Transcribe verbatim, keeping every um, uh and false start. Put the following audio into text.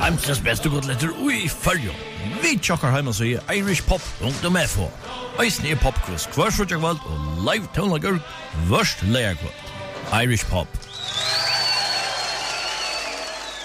Heimsens beste godletter ui fyrjo. Vi tjokkar heima så i Irish Pop rundt om F H. Eisne er popkvist hver sutja kvalt og live tonlager vørst leia kvalt. Irish Pop.